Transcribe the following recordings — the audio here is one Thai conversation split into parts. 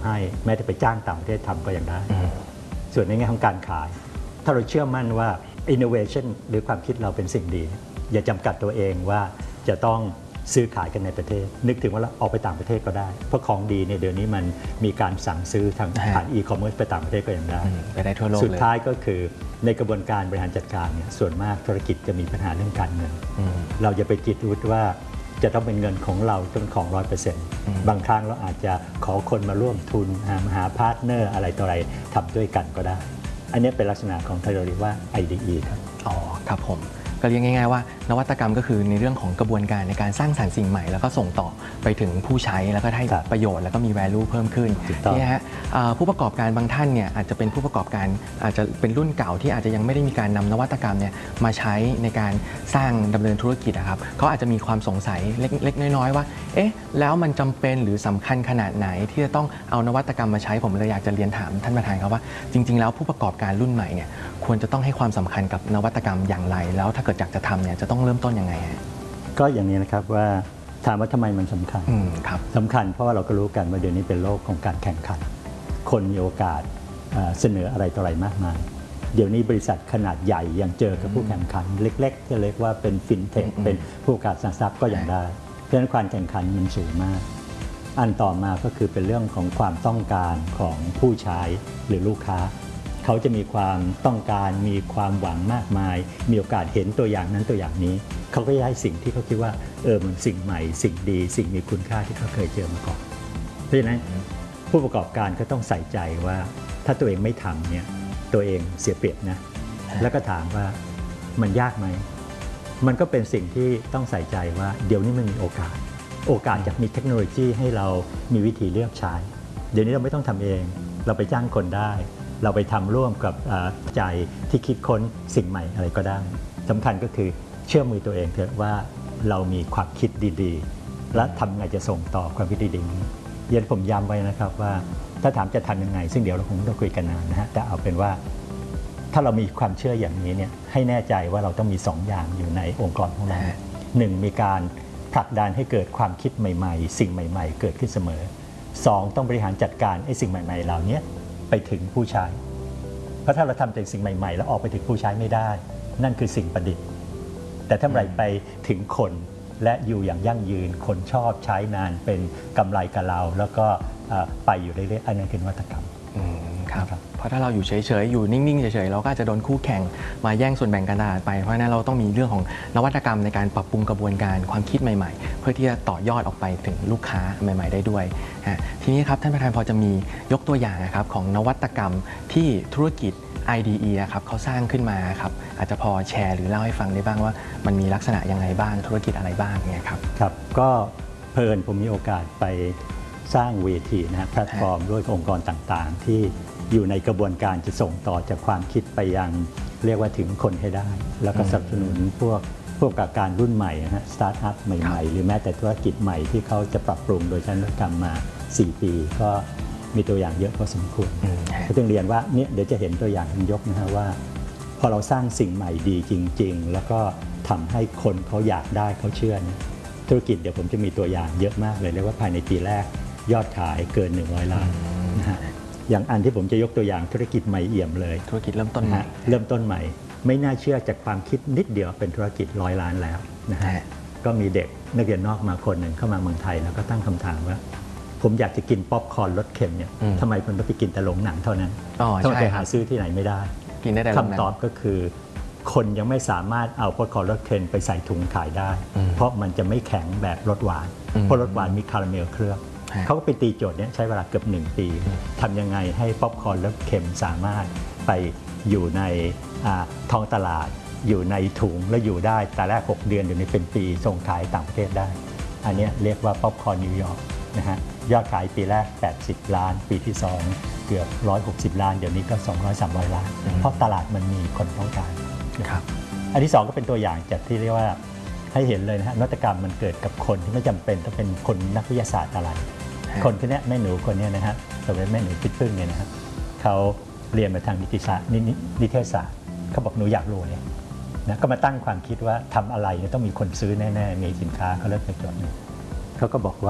ให้แม้แต่ไปจ้างต่างประเทศทำก็ยังได้ส่วนในแง่ของการขายถ้าเราเชื่อมั่นว่า innovation หรือความคิดเราเป็นสิ่งดีอย่าจำกัดตัวเองว่าจะต้องซื้อขายกันในประเทศนึกถึงว่าเราออกไปต่างประเทศก็ได้เพราะของดีเนี่ยเดี๋ยวนี้มันมีการสั่งซื้อทางผ่านอีคอมเมิร์ซไปต่างประเทศก็ยังได้ไปได้ทั่วโลกสุดท้ายก็คือในกระบวนการบริหารจัดการเนี่ยส่วนมากธุรกิจจะมีปัญหาเรื่องการเงินเราอย่าไปจิตวุฒิว่าจะต้องเป็นเงินของเราจนของ 100% บางครั้งเราอาจจะขอคนมาร่วมทุนหาพาร์ทเนอร์อะไรต่ออะไรทำด้วยกันก็ได้อันนี้เป็นลักษณะของที่เราเรียกว่า IDE ครับอ๋อครับผมก็เรียกง่ายๆว่านวัตกรรมก็คือในเรื่องของกระบวนการในการสร้างสรรค์สิ่งใหม่แล้วก็ส่งต่อไปถึงผู้ใช้แล้วก็ได้ประโยชน์แล้วก็มี value เพิ่มขึ้นนี่ฮะผู้ประกอบการบางท่านเนี่ยอาจจะเป็นผู้ประกอบการอาจจะเป็นรุ่นเก่าที่อาจจะยังไม่ได้มีการนำนวัตกรรมเนี่ยมาใช้ในการสร้างดำเนินธุรกิจนะครับเขาอาจจะมีความสงสัยเล็กๆน้อยๆว่าเอ๊ะแล้วมันจำเป็นหรือสำคัญขนาดไหนที่จะต้องเอานวัตกรรมมาใช้ผมเลยอยากจะเรียนถามท่านประธานครับว่าจริงๆแล้วผู้ประกอบการรุ่นใหม่เนี่ยควรจะต้องให้ความสำคัญกับนวัตกรรมอย่างไรแล้วถ้าเกิดอยากจะทำเนี่ยจะต้องเริ่มต้นยังไงก็อย่างนี้นะครับว่าถามว่าทำไมมันสำคัญสำคัญเพราะว่าเราก็รู้กันว่าเดี๋ยวนี้เป็นโลกของการแข่งขันคนมีโอกาสเสนออะไรต่ออะไรมากมายเดี๋ยวนี้บริษัทขนาดใหญ่ยังเจอกับผู้แข่งขันเล็กๆจะเรียกว่าเป็นฟินเทคเป็นผู้ประกอบการทรัพย์ก็ยังได้เพราะฉะนั้นความแข่งขันมันสูงมากอันต่อมาก็คือเป็นเรื่องของความต้องการของผู้ใช้หรือลูกค้าเขาจะมีความต้องการมีความหวังมากมายมีโอกาสเห็นตัวอย่างนั้นตัวอย่างนี้เขาก็จะให้สิ่งที่เขาคิดว่ามันสิ่งใหม่สิ่งดีสิ่งมีคุณค่าที่เขาเคยเจอมาก่อนเพราะฉะนั้นผู้ประกอบการก็ต้องใส่ใจว่าถ้าตัวเองไม่ทำเนี่ยตัวเองเสียเปรียบนะแล้วก็ถามว่ามันยากไหมมันก็เป็นสิ่งที่ต้องใส่ใจว่าเดี๋ยวนี้มันมีโอกาสจากมีเทคโนโลยีให้เรามีวิธีเลือกใช้เดี๋ยวนี้เราไม่ต้องทำเองเราไปจ้างคนได้เราไปทำร่วมกับใจที่คิดค้นสิ่งใหม่อะไรก็ได้สำคัญก็คือเชื่อมือตัวเองเถอะว่าเรามีความคิดดีๆและทำไงจะส่งต่อความคิดดีๆนี้ยันผมย้ำไว้นะครับว่าถ้าถามจะทำยังไงซึ่งเดี๋ยวเราคงต้องคุยกันนานนะฮะแต่เอาเป็นว่าถ้าเรามีความเชื่ออย่างนี้เนี่ยให้แน่ใจว่าเราต้องมี2 อย่างอยู่ในองค์กรของเรา1มีการผลักดันให้เกิดความคิดใหม่ๆสิ่งใหม่ๆเกิดขึ้นเสมอ2ต้องบริหารจัดการไอ้สิ่งใหม่ๆเหล่านี้ไปถึงผู้ใช้เพราะถ้าเราทำแต่สิ่งใหม่ๆแล้วออกไปถึงผู้ใช้ไม่ได้นั่นคือสิ่งประดิษฐ์แต่ถ้าไรไปถึงคนและอยู่อย่างยั่งยืนคนชอบใช้นานเป็นกำไรกับเราแล้วก็ไปอยู่เรื่อยๆอันนั้นคือนวัตกรรมครับเพราะถ้าเราอยู่เฉยๆอยู่นิ่งๆเฉยๆเราก็อาจจะโดนคู่แข่งมาแย่งส่วนแบ่งการตลาดไปเพราะฉะนั้นเราต้องมีเรื่องของนวัตกรรมในการปรับปรุงกระบวนการความคิดใหม่ๆเพื่อที่จะต่อยอดออกไปถึงลูกค้าใหม่ๆได้ด้วยทีนี้ครับท่านประธานพอจะมียกตัวอย่างนะครับของนวัตกรรมที่ธุรกิจ IDE ครับเขาสร้างขึ้นมาครับอาจจะพอแชร์หรือเล่าให้ฟังได้บ้างว่ามันมีลักษณะยังไงบ้างธุรกิจอะไรบ้างเนี่ยครับครับก็เพลินผมมีโอกาสไปสร้างเวทีนะแพลตฟอร์มด้วยองค์กรต่างๆที่อยู่ในกระบวนการจะส่งต่อจากความคิดไปยังเรียกว่าถึงคนให้ได้แล้วก็สนับสนุนพวกประกอบการรุ่นใหม่นะสตาร์ทอัพใหม่ๆหรือแม้แต่ธุรกิจใหม่ที่เขาจะปรับปรุงโดยใช้นวัตกรรมมา4 ปีก็มีตัวอย่างเยอะพอสมควรก็ต้องเรียนว่าเนี่ยเดี๋ยวจะเห็นตัวอย่างยกนะฮะว่าพอเราสร้างสิ่งใหม่ดีจริงๆแล้วก็ทำให้คนเขาอยากได้เขาเชื่อธุรกิจเดี๋ยวผมจะมีตัวอย่างเยอะมากเลยเรียกว่าภายในปีแรกยอดขายเกิน100 ล้านนะฮะอย่างอันที่ผมจะยกตัวอย่างธุรกิจใหม่เอี่ยมเลยธุรกิจเริ่มต้นใหม่ไม่น่าเชื่อจากความคิดนิดเดียวเป็นธุรกิจ100 ล้านแล้วนะฮะก็มีเด็กนักเรียนนอกมาคนหนึ่งเข้ามาเมืองไทยแล้วก็ตั้งคำถามว่าผมอยากจะกินป๊อปคอร์นรสเค็มเนี่ยทำไมคุณต้องไปกินแต่โรงหนังเท่านั้นทำไมไปหาซื้อที่ไหนไม่ได้คำตอบก็คือคนยังไม่สามารถเอาป๊อปคอร์นรสเค็มไปใส่ถุงขายได้เพราะมันจะไม่แข็งแบบรสหวานเพราะรสหวานมีคาราเมลเคลือบเขาก็ไปตีโจทย์นี้ใช้เวลาเกือบ1 ปีทำยังไงให้ป๊อปคอร์นรสเค็มสามารถไปอยู่ในท้องตลาดอยู่ในถุงและอยู่ได้แต่แรก6 เดือนอยู่ในเป็นปีส่งขายต่างประเทศได้อันนี้เรียกว่าป๊อปคอร์นนิวยอร์กนะฮะยอดขายปีแรก80 ล้านปีที่2เกือบ160 ล้านเดี๋ยวนี้ก็200-300 ล้านเพราะตลาดมันมีคนต้องการนะครับอันที่2ก็เป็นตัวอย่างจากที่เรียกว่าให้เห็นเลยนะฮะนวัตกรรมมันเกิดกับคนที่ไม่จำเป็นต้องเป็นคนนักวิทยาศาสตร์อะไรคนคนนี้แม่หนูคนนี้นะฮะสมัยแม่หนูพิษพึ่งเนี่ยนะครับเขาเรียนมาทางนิติศาสตร์นิเทศศาสตร์เขาบอกหนูอยากรู้เนี่ยนะก็มาตั้งความคิดว่าทำอะไรต้องมีคนซื้อแน่ๆมีสินค้าเขาเลิกไปจดเขาก็บอกว่า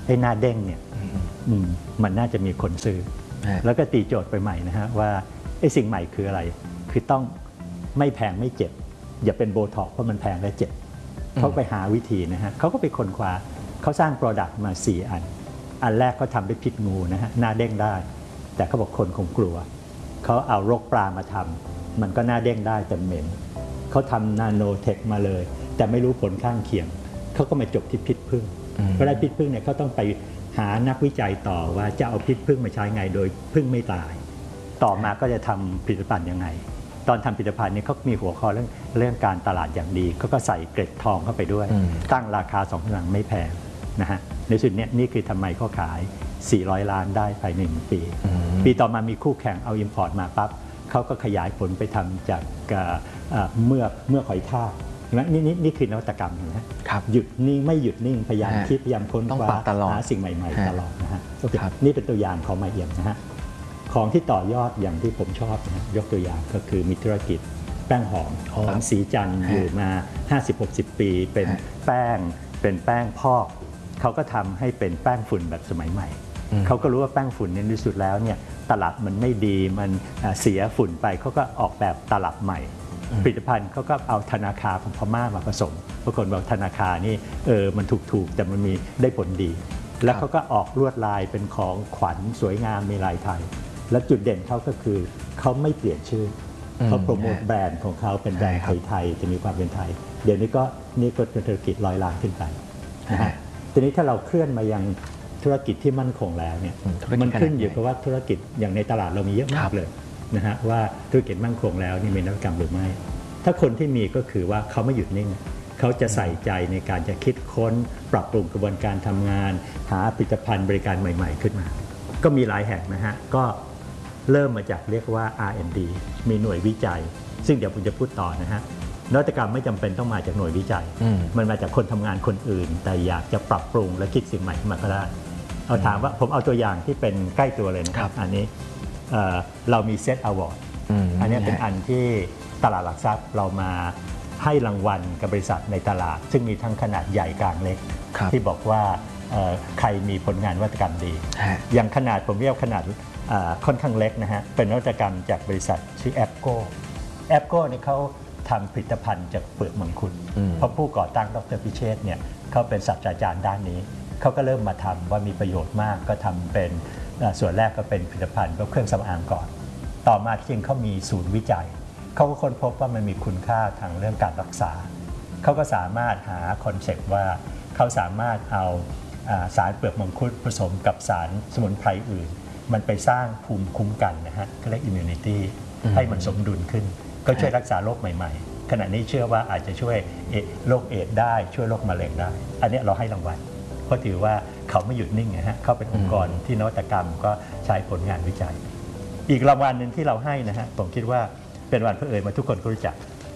ไอ้หน้าเด้งเนี่ยมันน่าจะมีคนซื้อแล้วก็ตีโจทย์ไปใหม่นะฮะว่าไอ้สิ่งใหม่คืออะไรคือต้องไม่แพงไม่เจ็บอย่าเป็นโบท็อกเพราะมันแพงและเจ็บเขาไปหาวิธีนะฮะเขาก็ไปค้นคว้าเขาสร้างโปรดักต์มา4อันแรกเขาทำด้วยพิษงูนะฮะหน้าเด้งได้แต่เขาบอกคนคงกลัวเขาเอารกปลามาทำมันก็หน้าเด้งได้แต่เหม็นเขาทำนาโนเทคมาเลยแต่ไม่รู้ผลข้างเคียงเขาก็มาจบที่พิษผึ้งเพราะได้พิษผึ้งเนี่ยเขาต้องไปหานักวิจัยต่อว่าจะเอาพิษผึ้งมาใช้ไงโดยผึ้งไม่ตายต่อมาก็จะทำผลิตภัณฑ์ยังไงตอนทำผลิตภัณฑ์นี้เขามีหัวข้อเรื่องการตลาดอย่างดีเขาก็ใส่เกล็ดทองเข้าไปด้วยตั้งราคา2 หลังไม่แพงนะฮะในสุดนี้นี่คือทำไมเขาขาย400 ล้านได้ภายใน1 ปีปีต่อมามีคู่แข่งเอาอิมพอร์ตมาปั๊บเขาก็ขยายผลไปทำจากเมื่อหอยทากนี่คือนวัตกรรมนะหยุดนิ่งไม่หยุดนิ่งพยายามคิดพยายามค้นคว้าหาสิ่งใหม่ๆตลอดนะฮะนี่เป็นตัวอย่างของมาเอี่ยมนะฮะของที่ต่อยอดอย่างที่ผมชอบนะยกตัวอย่างก็คือมีธุรกิจแป้งหอมของสีจันทร์อยู่มา 50-60 ปีเป็นแป้งพอกเขาก็ทำให้เป็นแป้งฝุ่นแบบสมัยใหม่เขาก็รู้ว่าแป้งฝุ่นในที่สุดแล้วเนี่ยตลับมันไม่ดีมันเสียฝุ่นไปเขาก็ออกแบบตลับใหม่ผลิตภัณฑ์เขาก็เอาธนาคารของพม่ามาผสมปรากฏว่าธนาคารนี่มันถูกแต่มันมีได้ผลดีแล้วเขาก็ออกลวดลายเป็นของขวัญสวยงามมีลายไทยและจุดเด่นเขาก็คือเขาไม่เปลี่ยนชื่อเขาโปรโมทแบรนด์ของเขาเป็นแบรนด์ไทยจะมีความเป็นไทยเดี๋ยวนี้ก็เป็นธุรกิจ100 ล้านขึ้นไปนะฮะทีนี้ถ้าเราเคลื่อนมายังธุรกิจที่มั่นคงแล้วเนี่ยมันขึ้นอยู่กับว่าธุรกิจอย่างในตลาดเรามีเยอะมากเลยนะฮะว่าธุรกิจมั่นคงแล้วนี่มีนวัตกรรมหรือไม่ถ้าคนที่มีก็คือว่าเขาไม่หยุดนิ่งเขาจะใส่ใจในการจะคิดค้นปรับปรุงกระบวนการทำงานหาผลิตภัณฑ์บริการใหม่ๆขึ้นมาก็มีหลายแห่งนะฮะก็เริ่มมาจากเรียกว่า R&D มีหน่วยวิจัยซึ่งเดี๋ยวผมจะพูดต่อนะฮะนวัตกรรมไม่จำเป็นต้องมาจากหน่วยวิจัยมันมาจากคนทำงานคนอื่นแต่อยากจะปรับปรุงและคิดสิ่งใหม่ขึ้นมาก็ได้เอาถามว่าผมเอาตัวอย่างที่เป็นใกล้ตัวเลยนะครับอันนี้เรามีเซตอวอร์ดอันนี้เป็นอันที่ตลาดหลักทรัพย์เรามาให้รางวัลกับบริษัทในตลาดซึ่งมีทั้งขนาดใหญ่กลางเล็กที่บอกว่าใครมีผลงานนวัตกรรมดีอย่างขนาดผมเรียกขนาดค่อนข้างเล็กนะฮะเป็นนวัตกรรมจากบริษัทชื่อแอปโก้นี่เขาทำผลิตภัณฑ์จากเปลือกมังคุดเพราะผู้ก่อตั้งดร.พิเชษฐ์เนี่ยเขาเป็นศาสตราจารย์ด้านนี้เขาก็เริ่มมาทำว่ามีประโยชน์มากก็ทำเป็นส่วนแรกก็เป็นผลิตภัณฑ์เพื่อเครื่องสำอางก่อนต่อมาจริงเขามีศูนย์วิจัยเขาก็ค้นพบว่ามันมีคุณค่าทางเรื่องการรักษาเขาก็สามารถหาคอนเซ็ปต์ว่าเขาสามารถเอาสารเปลือกมังคุดผสมกับสารสมุนไพรอื่นมันไปสร้างภูมิคุ้มกันนะฮะก็เรียก immunity ให้มันสมดุลขึ้นก็ช่วยรักษาโรคใหม่ๆขณะนี้เชื่อว่าอาจจะช่วยโรคเอดส์ได้ช่วยโรคมะเร็งได้อันนี้เราให้รางวัลเพราะถือว่าเขาไม่หยุดนิ่งนะฮะเขาเป็นองค์กรที่นวัตกรรมก็ใช้ผลงานวิจัยอีกรางวัลหนึ่งที่เราให้นะฮะผมคิดว่าเป็นรางวัลเพื่อมาทุกคนก็รู้จัก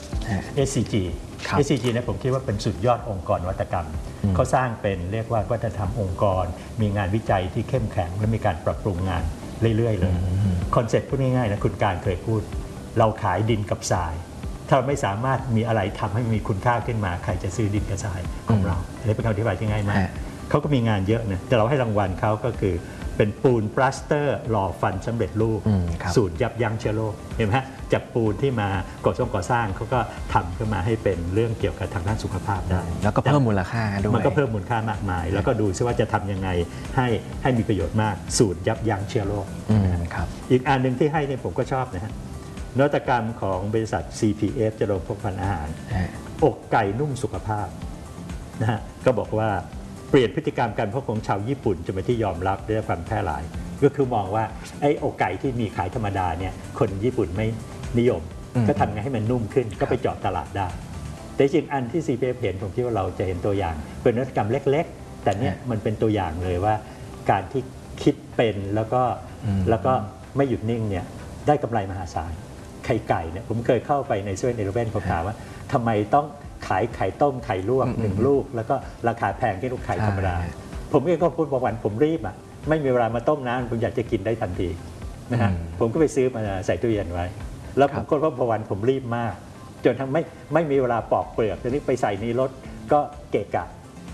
SCG เนี่ยผมคิดว่าเป็นสุดยอดองค์กรนวัตกรรมเขาสร้างเป็นเรียกว่าวัฒนธรรมองค์กรมีงานวิจัยที่เข้มแข็งและมีการปรับปรุงงานเรื่อยๆเลยคอนเซ็ปต์พูดง่ายๆนะคุณการเคยพูดเราขายดินกับทรายถ้าไม่สามารถมีอะไรทำให้มีคุณค่าขึ้นมาใครจะซื้อดินกับทรายของเราอันนี้เป็นคำอธิบายที่ง่ายมากเขาก็มีงานเยอะนะแต่เราให้รางวัลเขาก็คือเป็นปูนปลาสเตอร์หล่อฟันสำเร็จรูปสูตรยับยั้งเชื้อโรคเห็นไหมฮะจากปูนที่มาก่อสร้างเขาก็ทำขึ้นมาให้เป็นเรื่องเกี่ยวกับทางด้านสุขภาพได้แล้วก็เพิ่มมูลค่าด้วยมันก็เพิ่มมูลค่ามากมายแล้วก็ดูซิว่าจะทำยังไงให้มีประโยชน์มากสูตรยับยั้งเชื้อโรคอีกอันหนึ่งที่ให้เนี่ยผมก็ชอบนะฮะนวัตกรรมของบริษัท CPF เจริญพกพันอาหารอกไก่นุ่มสุขภาพนะฮะก็บอกว่าเปลี่ยนพฤติกรรมการพบของชาวญี่ปุ่นจนเป็นที่ยอมรับได้ความแพร่หลายก็คือมองว่าไอ้อกไก่ที่มีขายธรรมดาเนี่ยคนญี่ปุ่นไม่นิยมก็ทำไงให้มันนุ่มขึ้นก็ไปเจาะตลาดได้แต่จริงอันที่ CPF เห็นผมคิดว่าเราจะเห็นตัวอย่างเป็นนวัตกรรมเล็กๆแต่เนี่ยมันเป็นตัวอย่างเลยว่าการที่คิดเป็นแล้วก็ไม่หยุดนิ่งเนี่ยได้กำไรมหาศาลไข่ไก่เนี่ยผมเคยเข้าไปในเซเว่นผมถามว่าทำไมต้องขายไข่ต้มไข่ลวก1 ลูกแล้วก็ราคาแพงที่ลูกไข่ธรรมดาผมเองก็พูดบางวันผมรีบอ่ะไม่มีเวลามาต้มน้ำผมอยากจะกินได้ทันทีนะฮะผมก็ไปซื้อมาใส่ตู้เย็นไว้แล้วผมก็เพราะบางวันผมรีบมากจนทั้งไม่มีเวลาปอกเปลือกทีนี้ไปใส่ในรถก็เกะกะ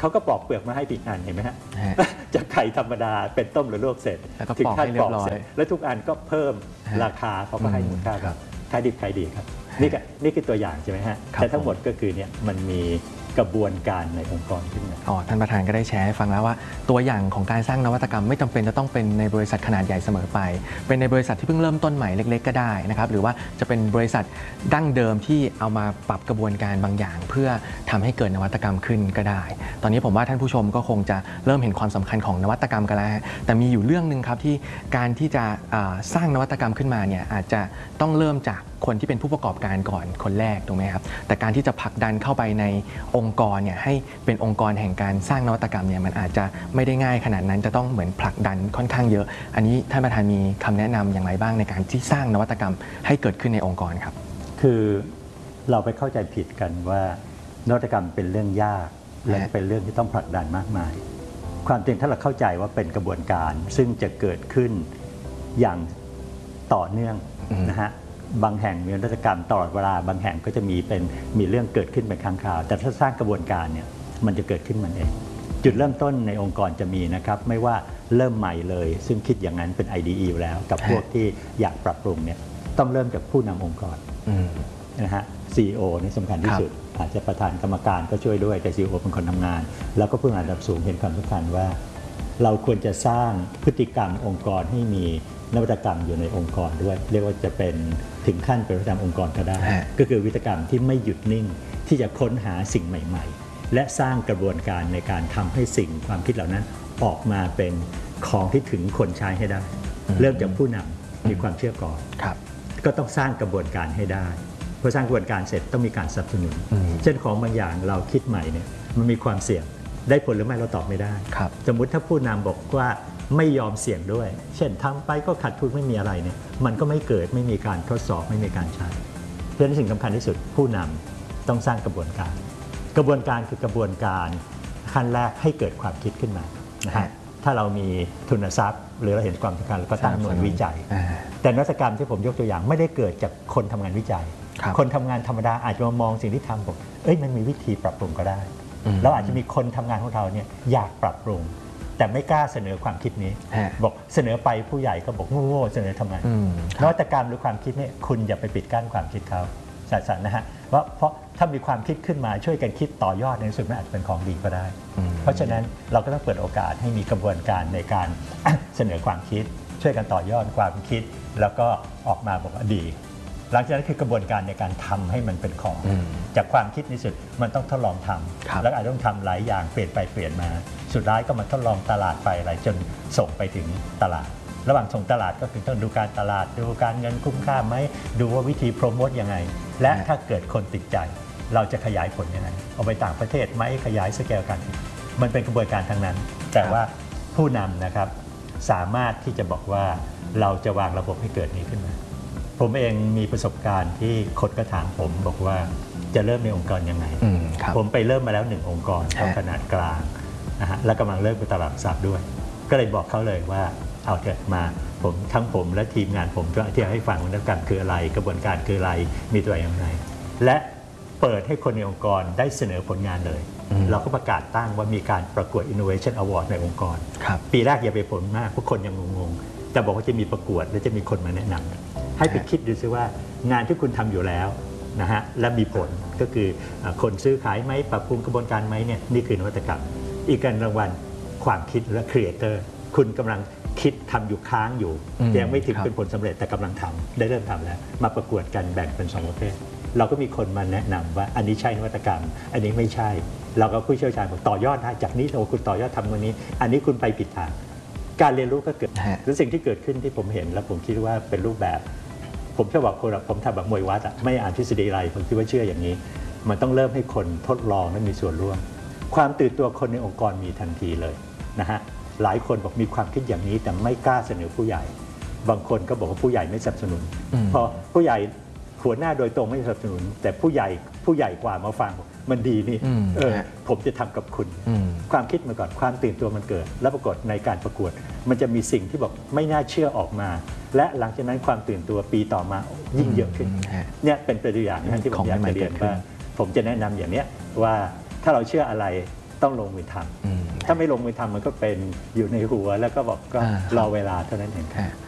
เขาก็ปอกเปลือกมาให้อีกอันเห็นไหมฮะ จากไข่ธรรมดาเป็นต้มหรือลวกเสร็จถึงขั้นปอกเสร็จแล้วทุกอันก็เพิ่มราคาเขาก็ให้มูลค่าครับขายดิบขายดีครับนี่คือตัวอย่างใช่ไหมฮะแต่ทั้งหมดก็คือเนี่ยมันมีกระบวนการในองค์กรขึ้นมาท่านประธานก็ได้แชร์ให้ฟังแล้วว่าตัวอย่างของการสร้างนวัตกรรมไม่จำเป็นจะต้องเป็นในบริษัทขนาดใหญ่เสมอไปเป็นในบริษัทที่เพิ่งเริ่มต้นใหม่เล็กๆก็ได้นะครับหรือว่าจะเป็นบริษัทดั้งเดิมที่เอามาปรับกระบวนการบางอย่างเพื่อทำให้เกิดนวัตกรรมขึ้นก็ได้ตอนนี้ผมว่าท่านผู้ชมก็คงจะเริ่มเห็นความสำคัญของนวัตกรรมกันแล้วแต่มีอยู่เรื่องนึงครับที่การที่จะสร้างนวัตกรรมขึ้นมาเนี่ยอาจจะต้องเริ่มจากคนที่เป็นผู้ประกอบการก่อนคนแรกถูกไหมครับแต่การที่จะผลักดันเข้าไปในองค์กรเนี่ยให้เป็นองค์กรแห่งการสร้างนวัตกรรมเนี่ยมันอาจจะไม่ได้ง่ายขนาดนั้นจะต้องเหมือนผลักดันค่อนข้างเยอะอันนี้ท่านประธานมีคำแนะนำอย่างไรบ้างในการที่สร้างนวัตกรรมให้เกิดขึ้นในองค์กรครับคือเราไปเข้าใจผิดกันว่านวัตกรรมเป็นเรื่องยากและเป็นเรื่องที่ต้องผลักดันมากมายความจริงถ้าเราเข้าใจว่าเป็นกระบวนการซึ่งจะเกิดขึ้นอย่างต่อเนื่องนะฮะบางแห่งมีนวัตกรรมตลอดเวลาบางแห่งก็จะมีเรื่องเกิดขึ้นเป็นครั้งคราวแต่ถ้าสร้างกระบวนการเนี่ยมันจะเกิดขึ้นมันเองจุดเริ่มต้นในองค์กรจะมีนะครับไม่ว่าเริ่มใหม่เลยซึ่งคิดอย่างนั้นเป็น IDE อยู่แล้วกับพวกที่อยากปรับปรุงเนี่ยต้องเริ่มจากผู้นำองค์กรนะฮะ CEO นี่สำคัญที่สุดอาจจะประธานกรรมการก็ช่วยด้วยแต่ CEO เป็นคนทำงานแล้วก็ผู้บริหารระดับสูงเห็นความสำคัญว่าเราควรจะสร้างพฤติกรรมองค์กรให้มีนวัตกรรมอยู่ในองค์กรด้วยเรียกว่าจะเป็นถึงขั้นเป็นประจำองค์กรก็ได้ก็คือวิทยกรรมที่ไม่หยุดนิ่งที่จะค้นหาสิ่งใหม่ๆและสร้างกระบวนการในการทำให้สิ่งความคิดเหล่านั้นออกมาเป็นของที่ถึงคนใช้ให้ได้เริ่มจากผู้นำมีความเชื่อก่อนก็ต้องสร้างกระบวนการให้ได้พอสร้างกระบวนการเสร็จต้องมีการสนับสนุนเช่นของบางอย่างเราคิดใหม่เนี่ยมันมีความเสี่ยงได้ผลหรือไม่เราตอบไม่ได้สมมุติถ้าผู้นำบอกว่าไม่ยอมเสี่ยงด้วยเช่นทำไปก็ขาดทุนไม่มีอะไรเนี่ยมันก็ไม่เกิดไม่มีการทดสอบไม่มีการใช้เพราะฉะนั้นสิ่งสำคัญที่สุดผู้นำต้องสร้างกระบวนการคือกระบวนการขั้นแรกให้เกิดความคิดขึ้นมานะฮะถ้าเรามีทุนทรัพย์หรือเราเห็นความสำคัญเราก็ตั้งหน่วยวิจัยแต่นวัตกรรมที่ผมยกตัวอย่างไม่ได้เกิดจากคนทำงานวิจัยคนทำงานธรรมดาอาจจะมองสิ่งที่ทำบอกมันมีวิธีปรับปรุงก็ได้แล้วอาจจะมีคนทำงานของเราเนี่ยอยากปรับปรุงแต่ไม่กล้าเสนอความคิดนี้บอกเสนอไปผู้ใหญ่ก็บอกโง่เสนอทำไมนวัตกรรมหรือความคิดนี่คุณอย่าไปปิดกั้นความคิดเขาสั่นนะฮะเพราะถ้ามีความคิดขึ้นมาช่วยกันคิดต่อยอดในที่สุดมันอาจจะเป็นของดีก็ได้เพราะฉะนั้นเราก็ต้องเปิดโอกาสให้มีกระบวนการในการเสนอความคิดช่วยกันต่อยอดความคิดแล้วก็ออกมาบอกว่าดีหลังจากนั้นคือกระบวนการในการทำให้มันเป็นของจากความคิดในสุดมันต้องทดลองทำแล้วอาจจะต้องทำหลายอย่างเปลี่ยนไปเปลี่ยนมาสุดท้ายก็มาทดลองตลาดไปอะไรจนส่งไปถึงตลาดระหว่างส่งตลาดก็คือต้องดูการตลาดดูการเงินคุ้มค่าไหมดูว่าวิธีโปรโมทยังไงและถ้าเกิดคนติดใจเราจะขยายผลยังไงเอาไปต่างประเทศไหมขยายสเกลกันมันเป็นกระบวนการทั้งนั้นแต่ว่าผู้นำนะครับสามารถที่จะบอกว่าเราจะวางระบบให้เกิดนี้ขึ้นมาผมเองมีประสบการณ์ที่คนก็ถามผมบอกว่าจะเริ่มในองค์กรยังไงผมไปเริ่มมาแล้ว1องค์กรขนาดกลางนะฮะและกำลังเริ่มไปตลาดหลักทรัพย์ด้วยก็เลยบอกเขาเลยว่าเอาเถอะมาผมและทีมงานผมจะอธิบายให้ฟังว่านวัตกรรมคืออะไรกระบวนการคืออะไรมีตัวอย่างไรและเปิดให้คนในองค์กรได้เสนอผลงานเลยเราก็ประกาศตั้งว่ามีการประกวด Innovation Award ในองค์กรปีแรกอย่าไปผลมากพวกคนยังงงๆแต่บอกว่าจะมีประกวดและจะมีคนมาแนะนำให้ไปคิดดูซิว่างานที่คุณทำอยู่แล้วนะฮะและมีผลก็คือคนซื้อขายไหมปรับปรุงกระบวนการไหมเนี่ยนี่คือนวัตกรรมอีกการรางวัลความคิดและครีเอเตอร์คุณกำลังคิดทำอยู่ค้างอยู่ยังไม่ถึงเป็นผลสำเร็จแต่กำลังทำได้เริ่มทำแล้วมาประกวดกันแบ่งเป็น2ประเภทเราก็มีคนมาแนะนำว่าอันนี้ใช่นวัตกรรมอันนี้ไม่ใช่เราก็ผู้เชี่ยวชาญบอกต่อยอดได้จากนี้คุณต่อยอดทำวันนี้อันนี้คุณไปผิดทางการเรียนรู้ก็เกิดหรือสิ่งที่เกิดขึ้นที่ผมเห็นแล้วผมคิดว่าเป็นรูปแบบผมชอบบอกคนผมทำแบบมวยวัดไม่อ่านทฤษฎีอะไรผมคิดว่าเชื่ออย่างนี้มันต้องเริ่มให้คนทดลองและมีส่วนร่วมความตื่นตัวคนในองค์กรมีทันทีเลยนะฮะหลายคนบอกมีความคิดอย่างนี้แต่ไม่กล้าเสนอผู้ใหญ่บางคนก็บอกว่าผู้ใหญ่ไม่สนับสนุนพอผู้ใหญ่หัวหน้าโดยตรงไม่สนับสนุนแต่ผู้ใหญ่กว่ามาฟังมันดีนี่ผมจะทำกับคุณความคิดมาก่อนความตื่นตัวมันเกิดแล้วปรากฏในการประกวดมันจะมีสิ่งที่บอกไม่น่าเชื่อออกมาและหลังจากนั้นความตื่นตัวปีต่อมายิ่งเยอะขึ้นเนี่ยเป็นตัวอย่างที่ผมอยากจะเรียนว่าผมจะแนะนำอย่างนี้ว่าถ้าเราเชื่ออะไรต้องลงมือทำถ้าไม่ลงมือทำมันก็เป็นอยู่ในหัวแล้วก็บอกก็รอเวลาเท่านั้นเองครับ